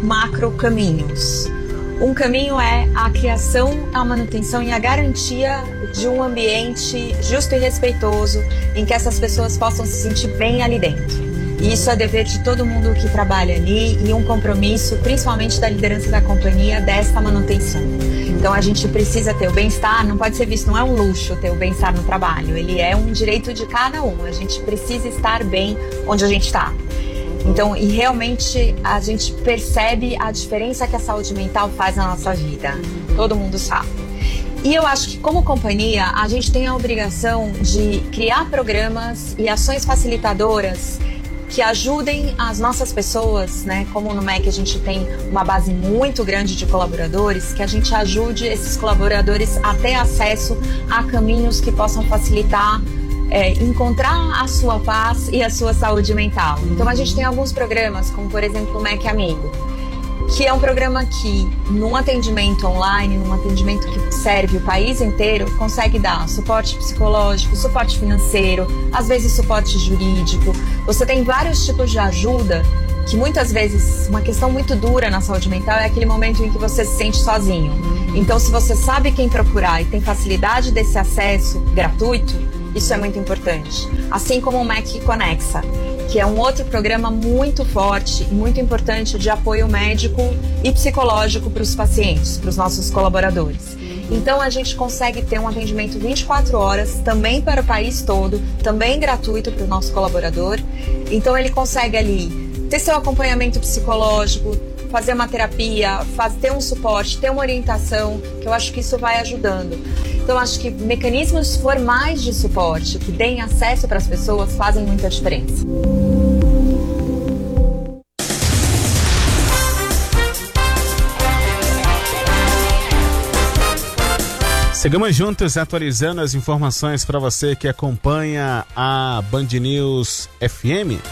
macro caminhos. Um caminho é a criação, a manutenção e a garantia de um ambiente justo e respeitoso em que essas pessoas possam se sentir bem ali dentro. E isso é dever de todo mundo que trabalha ali e um compromisso, principalmente da liderança da companhia, desta manutenção. Então a gente precisa ter o bem-estar, não pode ser visto, não é um luxo ter o bem-estar no trabalho, ele é um direito de cada um, a gente precisa estar bem onde a gente está. Então, e realmente a gente percebe a diferença que a saúde mental faz na nossa vida, todo mundo sabe. E eu acho que como companhia, a gente tem a obrigação de criar programas e ações facilitadoras que ajudem as nossas pessoas, né? Como no MEC a gente tem uma base muito grande de colaboradores, que a gente ajude esses colaboradores a ter acesso a caminhos que possam facilitar encontrar a sua paz e a sua saúde mental. Então a gente tem alguns programas, como por exemplo o MEC Amigo, que é um programa que, num atendimento online, num atendimento que serve o país inteiro, consegue dar suporte psicológico, suporte financeiro, às vezes suporte jurídico. Você tem vários tipos de ajuda que muitas vezes, uma questão muito dura na saúde mental é aquele momento em que você se sente sozinho. Então, se você sabe quem procurar e tem facilidade desse acesso gratuito, isso é muito importante. Assim como o MEC Conexa, que é um outro programa muito forte e muito importante de apoio médico e psicológico para os pacientes, para os nossos colaboradores. Então a gente consegue ter um atendimento 24 horas, também para o país todo, também gratuito para o nosso colaborador. Então ele consegue ali ter seu acompanhamento psicológico, fazer uma terapia, ter um suporte, ter uma orientação, que eu acho que isso vai ajudando. Então, acho que mecanismos formais de suporte que deem acesso para as pessoas fazem muita diferença. Seguimos juntos atualizando as informações para você que acompanha a Band News FM.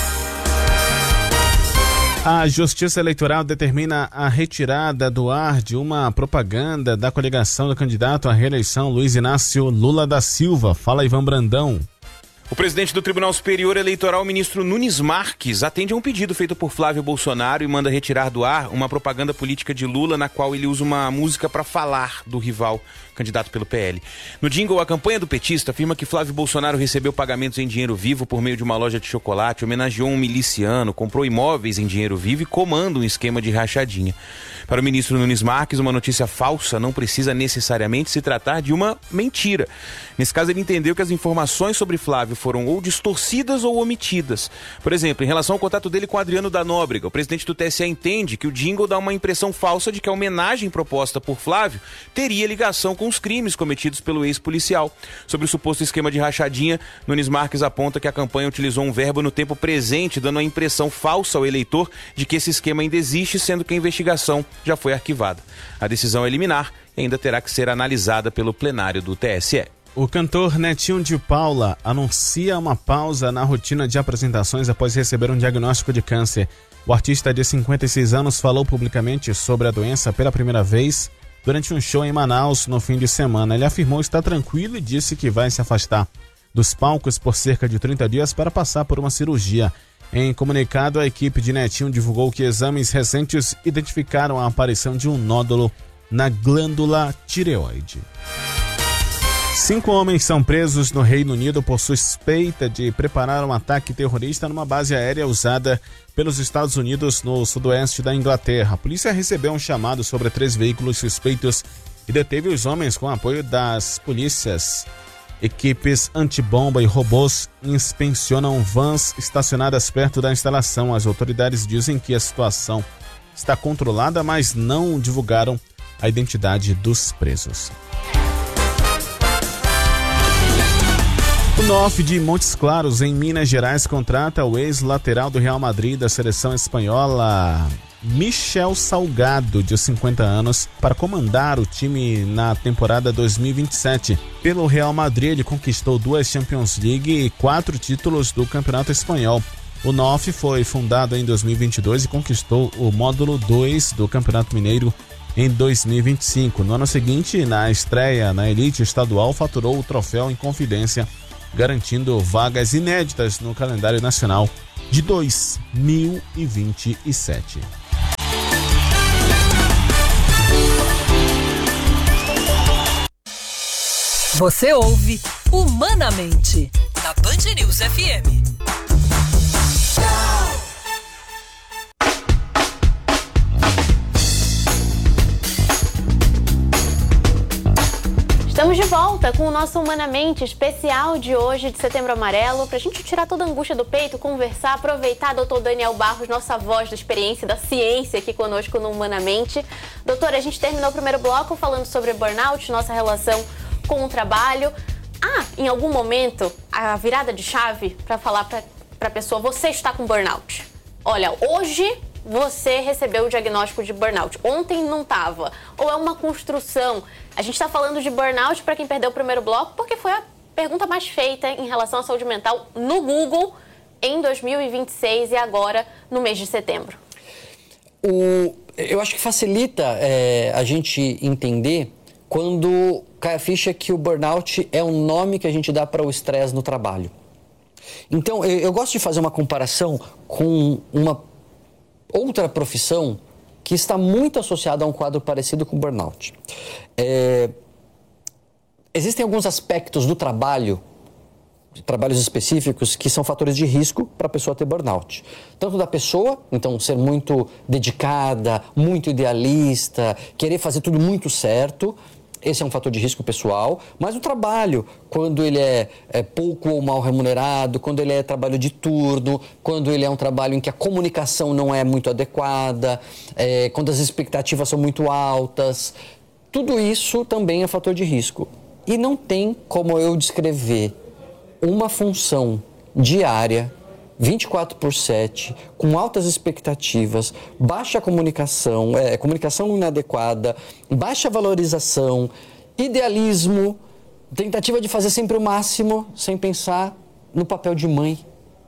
A Justiça Eleitoral determina a retirada do ar de uma propaganda da coligação do candidato à reeleição Luiz Inácio Lula da Silva. Fala, Ivan Brandão. O presidente do Tribunal Superior Eleitoral, ministro Nunes Marques, atende a um pedido feito por Flávio Bolsonaro e manda retirar do ar uma propaganda política de Lula na qual ele usa uma música para falar do rival candidato pelo PL. No jingle, a campanha do petista afirma que Flávio Bolsonaro recebeu pagamentos em dinheiro vivo por meio de uma loja de chocolate, homenageou um miliciano, comprou imóveis em dinheiro vivo e comanda um esquema de rachadinha. Para o ministro Nunes Marques, uma notícia falsa não precisa necessariamente se tratar de uma mentira. Nesse caso, ele entendeu que as informações sobre Flávio foram ou distorcidas ou omitidas. Por exemplo, em relação ao contato dele com Adriano da Nóbrega, o presidente do TSE entende que o jingle dá uma impressão falsa de que a homenagem proposta por Flávio teria ligação com os crimes cometidos pelo ex-policial. Sobre o suposto esquema de rachadinha, Nunes Marques aponta que a campanha utilizou um verbo no tempo presente, dando a impressão falsa ao eleitor de que esse esquema ainda existe, sendo que a investigação já foi arquivada. A decisão é liminar e ainda terá que ser analisada pelo plenário do TSE. O cantor Netinho de Paula anuncia uma pausa na rotina de apresentações após receber um diagnóstico de câncer. O artista de 56 anos falou publicamente sobre a doença pela primeira vez durante um show em Manaus no fim de semana. Ele afirmou estar tranquilo e disse que vai se afastar dos palcos por cerca de 30 dias para passar por uma cirurgia. Em comunicado, a equipe de Netinho divulgou que exames recentes identificaram a aparição de um nódulo na glândula tireoide. 5 homens são presos no Reino Unido por suspeita de preparar um ataque terrorista numa base aérea usada pelos Estados Unidos no sudoeste da Inglaterra. A polícia recebeu um chamado sobre 3 veículos suspeitos e deteve os homens com apoio das polícias. Equipes antibomba e robôs inspecionam vans estacionadas perto da instalação. As autoridades dizem que a situação está controlada, mas não divulgaram a identidade dos presos. O NOF de Montes Claros, em Minas Gerais, contrata o ex-lateral do Real Madrid da seleção espanhola, Michel Salgado, de 50 anos, para comandar o time na temporada 2027. Pelo Real Madrid, ele conquistou 2 Champions League e 4 títulos do Campeonato Espanhol. O NOF foi fundado em 2022 e conquistou o módulo 2 do Campeonato Mineiro em 2025. No ano seguinte, na estreia na elite estadual, faturou o troféu em Confidência, garantindo vagas inéditas no calendário nacional de 2027. Você ouve Humanamente, na Band News FM. Estamos de volta com o nosso Humanamente especial de hoje, de Setembro Amarelo, para a gente tirar toda a angústia do peito, conversar, aproveitar Dr. Daniel Barros, nossa voz da experiência e da ciência aqui conosco no Humanamente. Doutor, a gente terminou o primeiro bloco falando sobre burnout, nossa relação com o trabalho. Em algum momento, a virada de chave para falar para a pessoa, você está com burnout. Olha, hoje você recebeu o diagnóstico de burnout, ontem não estava. Ou é uma construção. A gente está falando de burnout para quem perdeu o primeiro bloco, porque foi a pergunta mais feita em relação à saúde mental no Google em 2026 e agora no mês de setembro. Eu acho que facilita a gente entender quando cai a ficha que o burnout é um nome que a gente dá para o estresse no trabalho. Então, eu gosto de fazer uma comparação com uma outra profissão que está muito associada a um quadro parecido com o burnout. Existem alguns aspectos do trabalhos específicos, que são fatores de risco para a pessoa ter burnout. Tanto da pessoa, então ser muito dedicada, muito idealista, querer fazer tudo muito certo, esse é um fator de risco pessoal, mas o trabalho, quando ele é pouco ou mal remunerado, quando ele é trabalho de turno, quando ele é um trabalho em que a comunicação não é muito adequada, quando as expectativas são muito altas, tudo isso também é fator de risco. E não tem como eu descrever uma função diária, 24/7, com altas expectativas, baixa comunicação, comunicação inadequada, baixa valorização, idealismo, tentativa de fazer sempre o máximo, sem pensar no papel de mãe.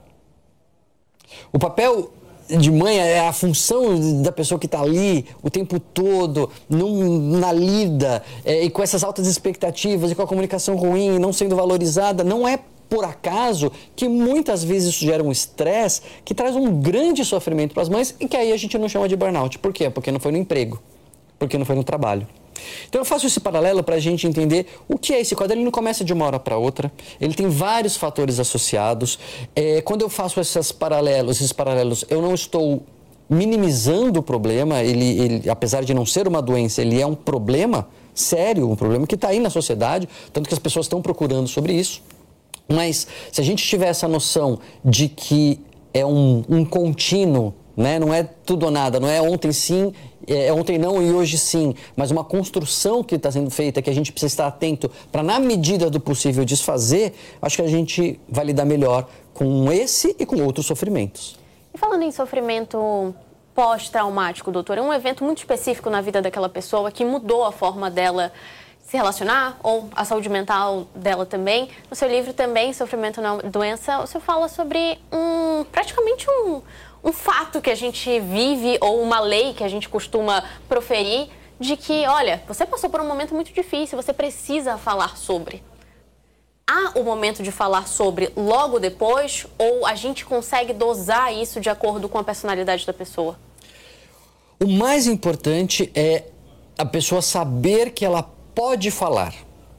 O papel de mãe é a função da pessoa que está ali o tempo todo, na lida, e com essas altas expectativas, e com a comunicação ruim, e não sendo valorizada. Não é por acaso que muitas vezes isso gera um estresse que traz um grande sofrimento para as mães e que aí a gente não chama de burnout. Por quê? Porque não foi no emprego, porque não foi no trabalho. Então eu faço esse paralelo para a gente entender o que é esse quadro. Ele não começa de uma hora para outra, ele tem vários fatores associados. Quando eu faço esses paralelos, eu não estou minimizando o problema, ele, apesar de não ser uma doença, ele é um problema sério, um problema que está aí na sociedade, tanto que as pessoas estão procurando sobre isso. Mas se a gente tiver essa noção de que é um contínuo, né? Não é tudo ou nada, não é ontem sim, ontem não e hoje sim, mas uma construção que está sendo feita, que a gente precisa estar atento para, na medida do possível, desfazer, acho que a gente vai lidar melhor com esse e com outros sofrimentos. E falando em sofrimento pós-traumático, doutor, é um evento muito específico na vida daquela pessoa que mudou a forma dela se relacionar, ou a saúde mental dela também. No seu livro também, Sofrimento Não é Doença, o senhor fala sobre praticamente um fato que a gente vive, ou uma lei que a gente costuma proferir, de que, olha, você passou por um momento muito difícil, você precisa falar sobre. Há o momento de falar sobre logo depois, ou a gente consegue dosar isso de acordo com a personalidade da pessoa? O mais importante é a pessoa saber que ela pode falar.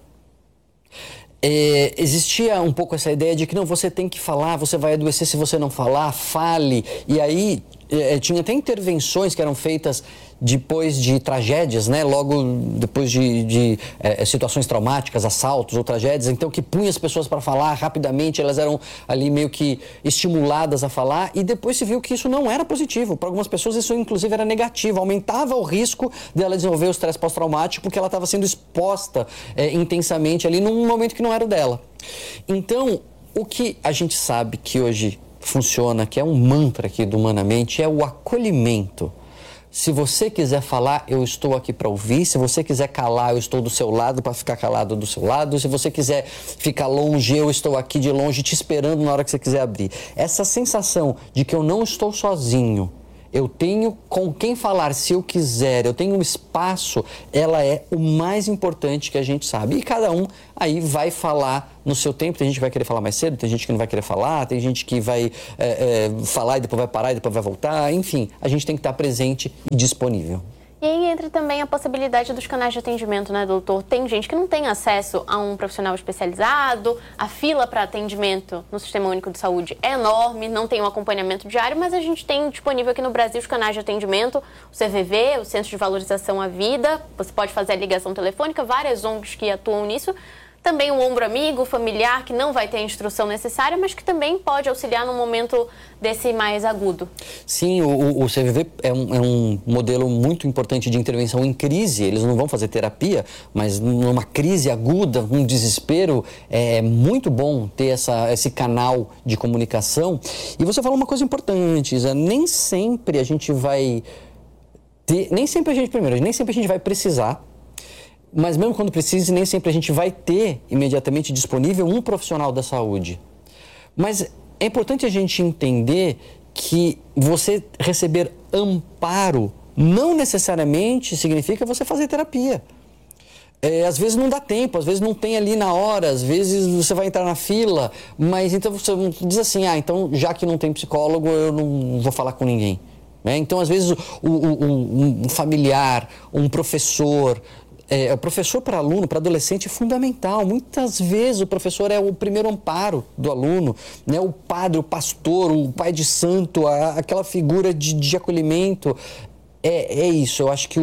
Existia um pouco essa ideia de que não, você tem que falar, você vai adoecer se você não falar, fale. E aí tinha até intervenções que eram feitas depois de tragédias, né? Logo depois de situações traumáticas, assaltos ou tragédias, então que punha as pessoas para falar rapidamente, elas eram ali meio que estimuladas a falar, e depois se viu que isso não era positivo. Para algumas pessoas isso inclusive era negativo, aumentava o risco dela desenvolver o estresse pós-traumático, porque ela estava sendo exposta intensamente ali num momento que não era o dela. Então, o que a gente sabe que hoje funciona, que é um mantra aqui do Humanamente, é o acolhimento. Se você quiser falar, eu estou aqui para ouvir. Se você quiser calar, eu estou do seu lado para ficar calado do seu lado. Se você quiser ficar longe, eu estou aqui de longe te esperando na hora que você quiser abrir. Essa sensação de que eu não estou sozinho, eu tenho com quem falar se eu quiser, eu tenho um espaço, ela é o mais importante que a gente sabe. E cada um aí vai falar no seu tempo. Tem gente que vai querer falar mais cedo, tem gente que não vai querer falar, tem gente que vai falar e depois vai parar e depois vai voltar. Enfim, a gente tem que estar presente e disponível. E aí entra também a possibilidade dos canais de atendimento, né, doutor? Tem gente que não tem acesso a um profissional especializado, a fila para atendimento no Sistema Único de Saúde é enorme, não tem um acompanhamento diário, mas a gente tem disponível aqui no Brasil os canais de atendimento, o CVV, o Centro de Valorização à Vida, você pode fazer a ligação telefônica, várias ONGs que atuam nisso. Também um ombro amigo, familiar, que não vai ter a instrução necessária, mas que também pode auxiliar no momento desse mais agudo. Sim, o CVV é um modelo muito importante de intervenção em crise. Eles não vão fazer terapia, mas numa crise aguda, um desespero, é muito bom ter esse canal de comunicação. E você falou uma coisa importante, Isa, nem sempre a gente vai precisar. Mas mesmo quando precise, nem sempre a gente vai ter imediatamente disponível um profissional da saúde. Mas é importante a gente entender que você receber amparo não necessariamente significa você fazer terapia. Às vezes não dá tempo, às vezes não tem ali na hora, às vezes você vai entrar na fila, mas então você diz assim, então já que não tem psicólogo, eu não vou falar com ninguém. Então, às vezes, um familiar, um professor... o professor para aluno, para adolescente é fundamental. Muitas vezes o professor é o primeiro amparo do aluno, né? O padre, o pastor, o pai de santo, aquela figura de acolhimento. É isso, eu acho que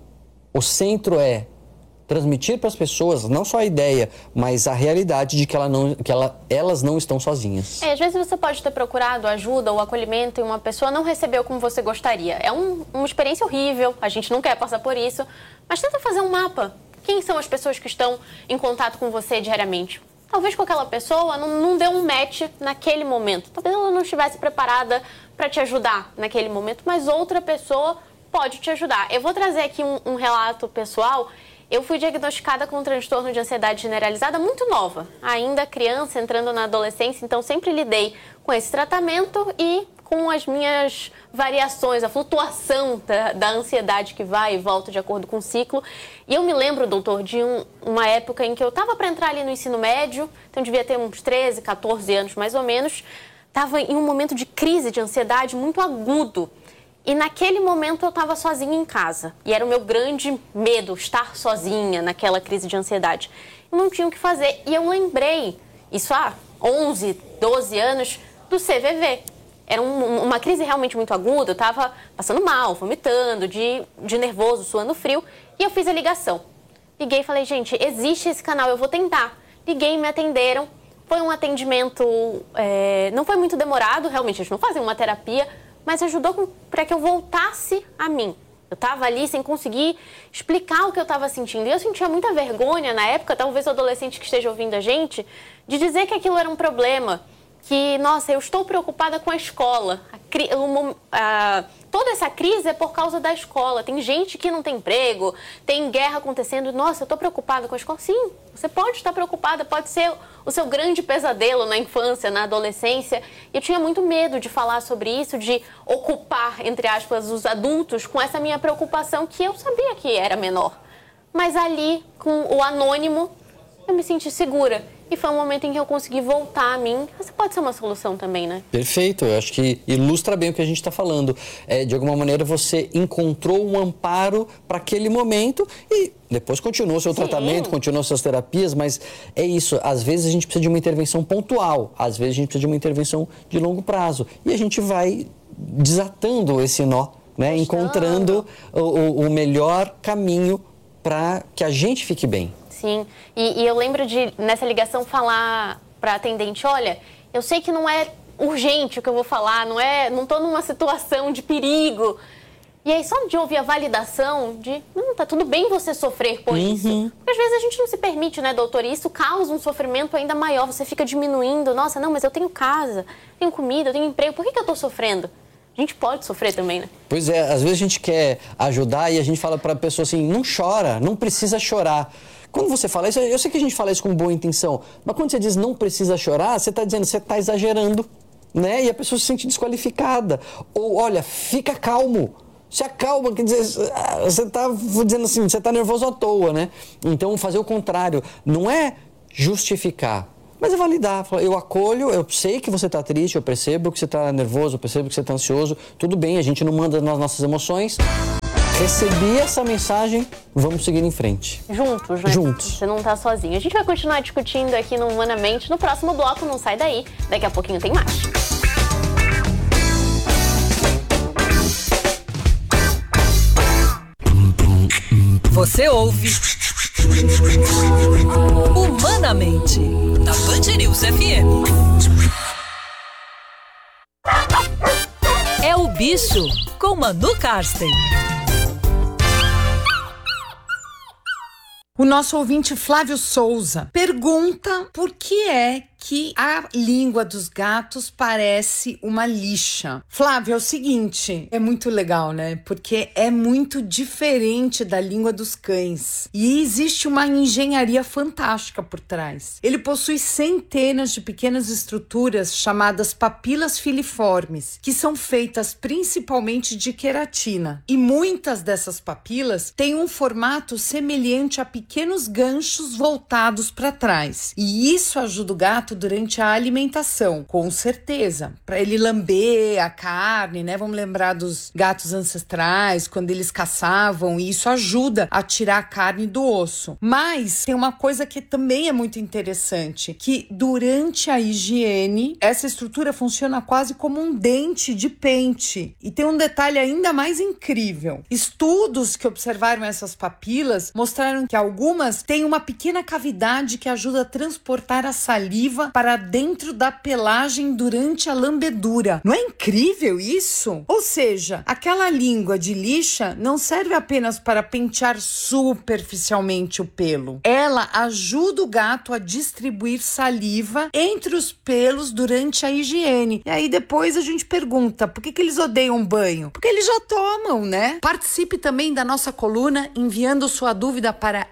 o centro é transmitir para as pessoas não só a ideia, mas a realidade de que elas não estão sozinhas. Às vezes você pode ter procurado ajuda ou acolhimento e uma pessoa não recebeu como você gostaria. É uma experiência horrível, a gente não quer passar por isso, mas tenta fazer um mapa. Quem são as pessoas que estão em contato com você diariamente? Talvez com aquela pessoa não deu um match naquele momento. Talvez ela não estivesse preparada para te ajudar naquele momento, mas outra pessoa pode te ajudar. Eu vou trazer aqui um relato pessoal. Eu fui diagnosticada com um transtorno de ansiedade generalizada muito nova, ainda criança, entrando na adolescência, então sempre lidei com esse tratamento e com as minhas variações, a flutuação da ansiedade que vai e volta de acordo com o ciclo. E eu me lembro, doutor, de uma época em que eu estava para entrar ali no ensino médio, então devia ter uns 13, 14 anos mais ou menos, estava em um momento de crise de ansiedade muito agudo. E naquele momento eu estava sozinha em casa. E era o meu grande medo, estar sozinha naquela crise de ansiedade. Eu não tinha o que fazer. E eu lembrei, isso há 11, 12 anos, do CVV. Era uma crise realmente muito aguda. Eu estava passando mal, vomitando, de nervoso, suando frio. E eu fiz a ligação. Liguei e falei, gente, existe esse canal, eu vou tentar. Liguei, me atenderam. Foi um atendimento, não foi muito demorado, realmente, a gente não fazia uma terapia, mas ajudou para que eu voltasse a mim. Eu estava ali sem conseguir explicar o que eu estava sentindo. E eu sentia muita vergonha na época, talvez o adolescente que esteja ouvindo a gente, de dizer que aquilo era um problema. Que, nossa, eu estou preocupada com a escola. Toda essa crise é por causa da escola. Tem gente que não tem emprego, tem guerra acontecendo. Nossa, eu estou preocupada com a escola. Sim, você pode estar preocupada, pode ser o seu grande pesadelo na infância, na adolescência. Eu tinha muito medo de falar sobre isso, de ocupar, entre aspas, os adultos com essa minha preocupação que eu sabia que era menor. Mas ali, com o anônimo, eu me senti segura. E foi um momento em que eu consegui voltar a mim. Essa pode ser uma solução também, né? Perfeito, eu acho que ilustra bem o que a gente está falando. De alguma maneira você encontrou um amparo para aquele momento e depois continuou o seu tratamento, continuou suas terapias, mas é isso, às vezes a gente precisa de uma intervenção pontual, às vezes a gente precisa de uma intervenção de longo prazo. E a gente vai desatando esse nó, né? Encontrando o melhor caminho para que a gente fique bem. Sim, e eu lembro de, nessa ligação, falar para a atendente, olha, eu sei que não é urgente o que eu vou falar, não estou numa situação de perigo. E aí, só de ouvir a validação de, tá tudo bem você sofrer por isso. Porque às vezes a gente não se permite, né, doutor? E isso causa um sofrimento ainda maior, você fica diminuindo, nossa, não, mas eu tenho casa, tenho comida, eu tenho emprego, por que eu estou sofrendo? A gente pode sofrer também, né? Pois é, às vezes a gente quer ajudar e a gente fala para a pessoa assim, não chora, não precisa chorar. Quando você fala isso, eu sei que a gente fala isso com boa intenção, mas quando você diz não precisa chorar, você está dizendo, você está exagerando, né? E a pessoa se sente desqualificada. Ou, olha, fica calmo, se acalma, quer dizer, você está dizendo assim, você está nervoso à toa, né? Então, fazer o contrário, não é justificar, mas é validar. Eu acolho, eu sei que você está triste, eu percebo que você está nervoso, eu percebo que você está ansioso, tudo bem, a gente não manda nas nossas emoções. Recebi essa mensagem, vamos seguir em frente. Juntos, né? Juntos. Você não tá sozinho. A gente vai continuar discutindo aqui no Humanamente. No próximo bloco, não sai daí. Daqui a pouquinho tem mais. Você ouve Humanamente, na Band News FM. É o Bicho, com Manu Karsten. O nosso ouvinte Flávio Souza pergunta por que é que a língua dos gatos parece uma lixa. Flávio, é o seguinte, é muito legal, né? Porque é muito diferente da língua dos cães. E existe uma engenharia fantástica por trás. Ele possui centenas de pequenas estruturas chamadas papilas filiformes, que são feitas principalmente de queratina. E muitas dessas papilas têm um formato semelhante a pequenos ganchos voltados para trás. E isso ajuda o gato durante a alimentação, com certeza, para ele lamber a carne, né? Vamos lembrar dos gatos ancestrais, quando eles caçavam, e isso ajuda a tirar a carne do osso. Mas tem uma coisa que também é muito interessante, que durante a higiene, essa estrutura funciona quase como um dente de pente. E tem um detalhe ainda mais incrível. Estudos que observaram essas papilas mostraram que algumas têm uma pequena cavidade que ajuda a transportar a saliva para dentro da pelagem durante a lambedura. Não é incrível isso? Ou seja, aquela língua de lixa não serve apenas para pentear superficialmente o pelo. Ela ajuda o gato a distribuir saliva entre os pelos durante a higiene. E aí depois a gente pergunta, por que eles odeiam banho? Porque eles já tomam, né? Participe também da nossa coluna enviando sua dúvida para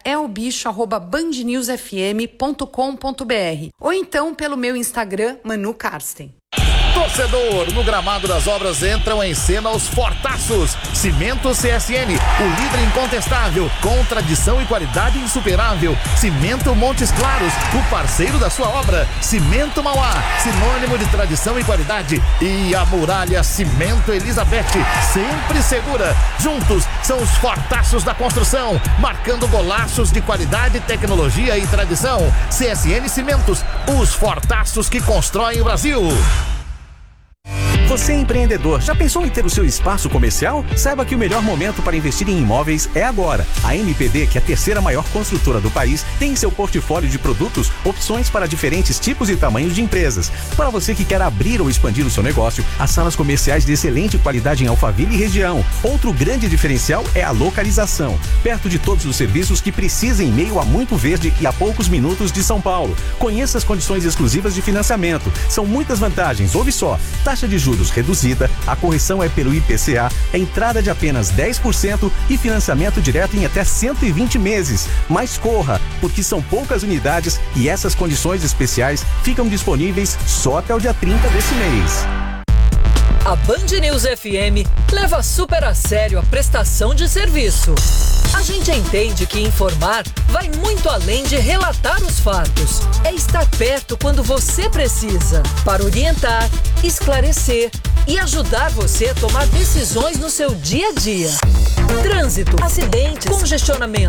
elbicho@bandnewsfm.com.br ou então pelo meu Instagram, Manu Karsten. Torcedor, no gramado das obras entram em cena os fortaços. Cimento CSN, o líder incontestável, com tradição e qualidade insuperável. Cimento Montes Claros, o parceiro da sua obra. Cimento Mauá, sinônimo de tradição e qualidade. E a Muralha Cimento Elizabeth, sempre segura. Juntos são os fortaços da construção, marcando golaços de qualidade, tecnologia e tradição. CSN Cimentos, os fortaços que constroem o Brasil. Você é empreendedor, já pensou em ter o seu espaço comercial? Saiba que o melhor momento para investir em imóveis é agora. A MPD, que é a terceira maior construtora do país, tem em seu portfólio de produtos opções para diferentes tipos e tamanhos de empresas. Para você que quer abrir ou expandir o seu negócio, as salas comerciais de excelente qualidade em Alphaville e região. Outro grande diferencial é a localização. Perto de todos os serviços que precisa em meio a muito verde e a poucos minutos de São Paulo. Conheça as condições exclusivas de financiamento. São muitas vantagens, ouve só. Taxa de juros reduzida, a correção é pelo IPCA, entrada de apenas 10% e financiamento direto em até 120 meses. Mas corra, porque são poucas unidades e essas condições especiais ficam disponíveis só até o dia 30 desse mês. A Band News FM leva super a sério a prestação de serviço. A gente entende que informar vai muito além de relatar os fatos. É estar perto quando você precisa, para orientar, esclarecer e ajudar você a tomar decisões no seu dia a dia. Trânsito, acidentes, congestionamento,